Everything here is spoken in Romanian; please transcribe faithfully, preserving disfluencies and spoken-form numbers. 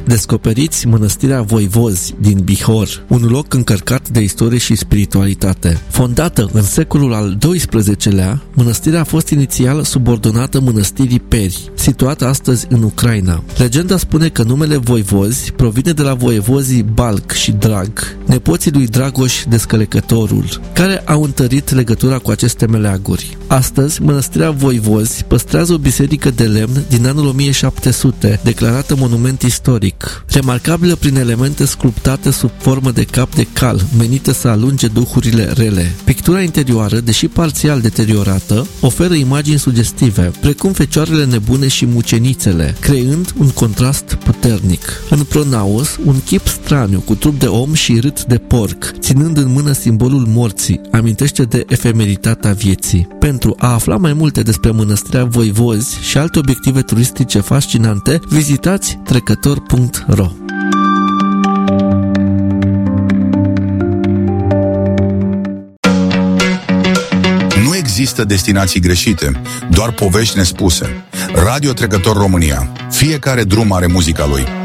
Descoperiți Mănăstirea Voivozi din Bihor, un loc încărcat de istorie și spiritualitate. Fondată în secolul al doisprezecelea, mănăstirea a fost inițial subordonată mănăstirii Peri, situată astăzi în Ucraina. Legenda spune că numele Voivozi provine de la voievozii Balc și Drag, nepoții lui Dragoș Descălecătorul, care au întărit legătura cu aceste meleaguri. Astăzi, Mănăstirea Voivozi păstrează o biserică de lemn din anul o mie șapte sute, declarată monument istoric, remarcabilă prin elemente sculptate sub formă de cap de cal, menite să alunge duhurile rele. Pictura interioară, deși parțial deteriorată, oferă imagini sugestive, precum fecioarele nebune și mucenițele, creând un contrast puternic. În pronaos, un chip straniu cu trup de om și rât de porc, ținând în mână simbolul morții, amintește de efemeritatea vieții. Pentru a afla mai multe despre Mănăstirea Voivozi și alte obiective turistice fascinante, vizitați trecător punct ro. Nu există destinații greșite, doar povești nespuse. Radio Trecător România. Fiecare drum are muzica lui.